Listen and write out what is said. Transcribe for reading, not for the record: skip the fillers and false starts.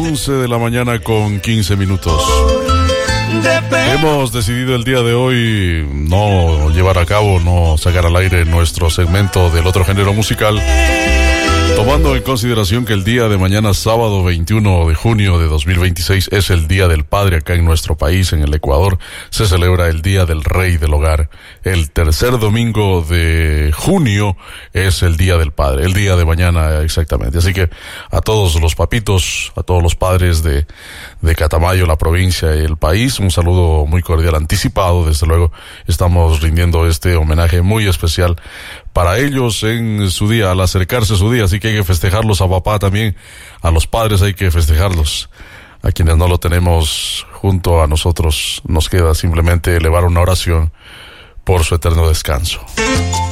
11 de la mañana con 15 minutos. Hemos decidido el día de hoy no llevar a cabo, no sacar al aire nuestro segmento del otro género musical, tomando en consideración que el día de mañana, sábado 21 de junio de 2026, es el Día del Padre acá en nuestro país, en el Ecuador. Se celebra el Día del Rey del Hogar. El tercer domingo de junio es el Día del Padre, el día de mañana exactamente. Así que a todos los papitos, a todos los padres de Catamayo, la provincia y el país, un saludo muy cordial anticipado. Desde luego estamos rindiendo este homenaje muy especial para ellos en su día, al acercarse su día. Así que hay que festejarlos a papá también, a los padres hay que festejarlos. A quienes no lo tenemos junto a nosotros, nos queda simplemente elevar una oración por su eterno descanso.